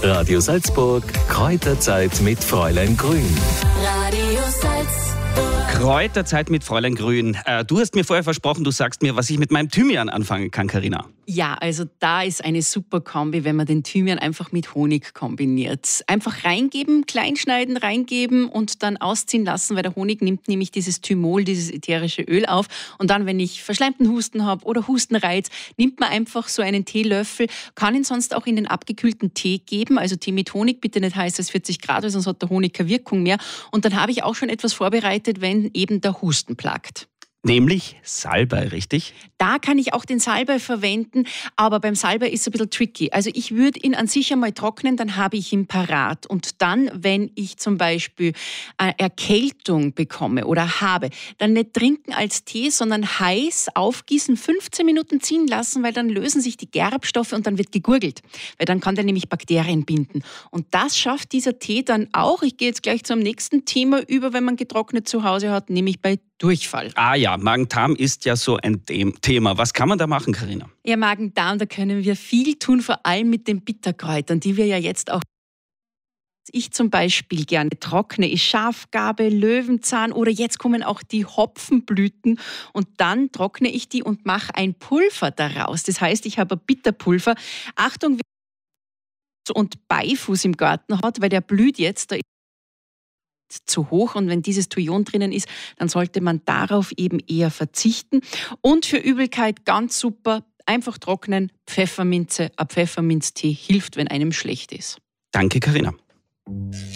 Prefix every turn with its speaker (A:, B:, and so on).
A: Radio Salzburg, Kräuterzeit mit Fräulein Grün.
B: Radio Salzburg.
C: Kräuterzeit mit Fräulein Grün. Du hast mir vorher versprochen, du sagst mir, was ich mit meinem Thymian anfangen kann, Carina.
D: Ja, also da ist eine super Kombi, wenn man den Thymian einfach mit Honig kombiniert. Einfach reingeben, kleinschneiden, reingeben und dann ausziehen lassen, weil der Honig nimmt nämlich dieses Thymol, dieses ätherische Öl auf. Und dann, wenn ich verschleimten Husten habe oder Hustenreiz, nimmt man einfach so einen Teelöffel, kann ihn sonst auch in den abgekühlten Tee geben. Also Tee mit Honig, bitte nicht heiß als 40 Grad, weil sonst hat der Honig keine Wirkung mehr. Und dann habe ich auch schon etwas vorbereitet, wenn eben der Husten plagt.
C: Nämlich Salbei, richtig?
D: Da kann ich auch den Salbei verwenden, aber beim Salbei ist es ein bisschen tricky. Also ich würde ihn an sich einmal trocknen, dann habe ich ihn parat. Und dann, wenn ich zum Beispiel Erkältung bekomme oder habe, dann nicht trinken als Tee, sondern heiß aufgießen, 15 Minuten ziehen lassen, weil dann lösen sich die Gerbstoffe und dann wird gegurgelt. Weil dann kann der nämlich Bakterien binden. Und das schafft dieser Tee dann auch. Ich gehe jetzt gleich zum nächsten Thema über, wenn man getrocknet zu Hause hat, nämlich bei Durchfall.
C: Ah ja, Magen-Darm ist ja so ein Thema. Was kann man da machen, Carina?
D: Ja, Magen-Darm, da können wir viel tun, vor allem mit den Bitterkräutern, die wir ja jetzt auch. Ich zum Beispiel gerne trockne, ist Schafgarbe, Löwenzahn oder jetzt kommen auch die Hopfenblüten und dann trockne ich die und mache ein Pulver daraus. Das heißt, ich habe ein Bitterpulver. Achtung, wer und Beifuß im Garten hat, weil der blüht jetzt, da zu hoch und wenn dieses Thujon drinnen ist, dann sollte man darauf eben eher verzichten. Und für Übelkeit ganz super, einfach trocknen, Pfefferminze, ein Pfefferminztee hilft, wenn einem schlecht ist.
C: Danke, Carina.